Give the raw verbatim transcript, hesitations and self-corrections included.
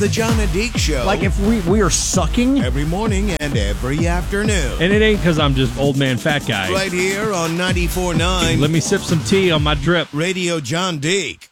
The John and Deke Show. Like if we, we are sucking? Every morning and every afternoon. And it ain't because I'm just old man fat guy. Right here on ninety-four point nine. Let me sip some tea on my drip. Radio John Deke.